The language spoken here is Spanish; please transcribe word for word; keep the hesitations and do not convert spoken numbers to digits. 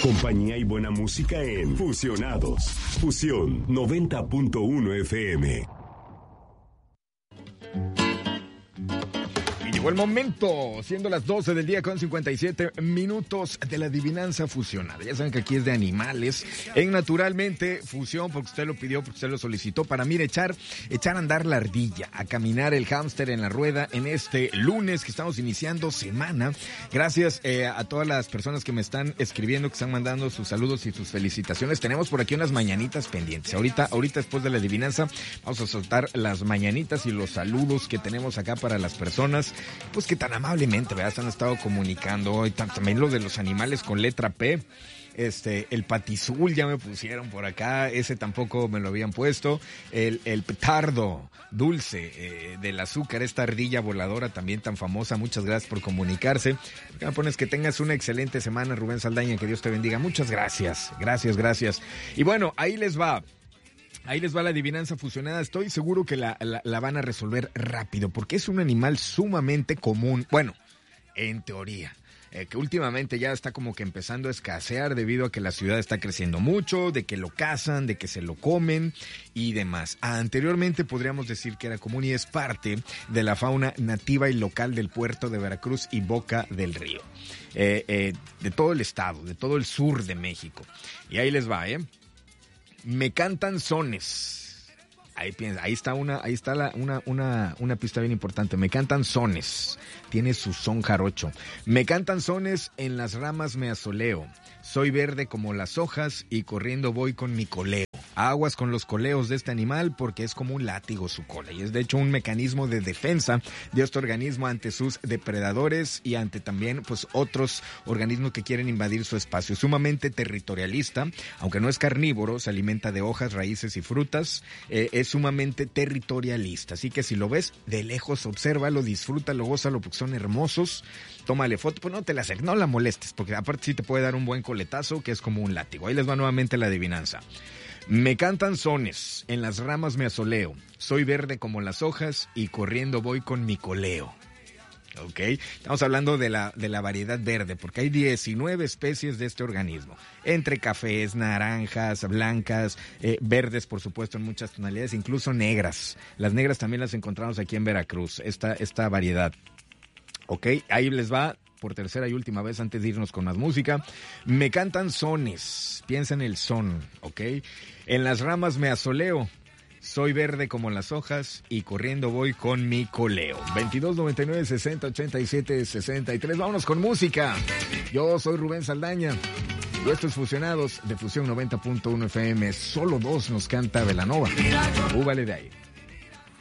compañía y buena música en Fusionados. Fusión noventa punto uno F M. Llegó el momento, siendo las doce del día con cincuenta y siete minutos de la adivinanza fusionada. Ya saben que aquí es de animales, en Naturalmente Fusión, porque usted lo pidió, porque usted lo solicitó, para mí echar, echar a andar la ardilla, a caminar el hámster en la rueda en este lunes que estamos iniciando semana. Gracias eh, a todas las personas que me están escribiendo, que están mandando sus saludos y sus felicitaciones. Tenemos por aquí unas mañanitas pendientes. Ahorita, ahorita después de la adivinanza, vamos a soltar las mañanitas y los saludos que tenemos acá para las personas pues que tan amablemente, ¿verdad? Se han estado comunicando, y también lo de los animales con letra P. Este, el patizul ya me pusieron por acá, ese tampoco me lo habían puesto. El, el petardo dulce eh, del azúcar, esta ardilla voladora también tan famosa. Muchas gracias por comunicarse. Me pones que tengas una excelente semana, Rubén Saldaña, que Dios te bendiga. Muchas gracias, gracias, gracias. Y bueno, ahí les va. Ahí les va la adivinanza fusionada. Estoy seguro que la, la, la van a resolver rápido, porque es un animal sumamente común. Bueno, en teoría. Eh, que últimamente ya está como que empezando a escasear debido a que la ciudad está creciendo mucho, de que lo cazan, de que se lo comen y demás. Anteriormente podríamos decir que era común y es parte de la fauna nativa y local del puerto de Veracruz y Boca del Río. Eh, eh, de todo el estado, de todo el sur de México. Y ahí les va, ¿eh? Me cantan sones. Ahí piensa, ahí está una, ahí está la, una, una, una pista bien importante. Me cantan sones. Tiene su son jarocho. Me cantan sones, en las ramas me asoleo. Soy verde como las hojas y corriendo voy con mi coleo. Aguas con los coleos de este animal porque es como un látigo su cola y es de hecho un mecanismo de defensa de este organismo ante sus depredadores y ante también pues otros organismos que quieren invadir su espacio. Sumamente territorialista, aunque no es carnívoro, se alimenta de hojas, raíces y frutas, eh, es sumamente territorialista. Así que si lo ves de lejos, obsérvalo, disfrútalo, gózalo porque son hermosos. Tómale foto, pues no te la acerques, no la molestes porque aparte sí te puede dar un buen coletazo que es como un látigo. Ahí les va nuevamente la adivinanza. Me cantan sones, en las ramas me asoleo, soy verde como las hojas y corriendo voy con mi coleo. Ok, estamos hablando de la, de la variedad verde, porque hay diecinueve especies de este organismo, entre cafés, naranjas, blancas, eh, verdes por supuesto en muchas tonalidades, incluso negras. Las negras también las encontramos aquí en Veracruz, esta, esta variedad. Ok, ahí les va. Por tercera y última vez antes de irnos con más música. Me cantan sones, piensa en el son, ¿ok? En las ramas me asoleo, soy verde como las hojas y corriendo voy con mi coleo. veintidós noventa y nueve sesenta ochenta y siete sesenta y tres, vámonos con música. Yo soy Rubén Saldaña y estos Fusionados de Fusión noventa punto uno F M. Solo dos nos canta Belanova. Úbale de ahí.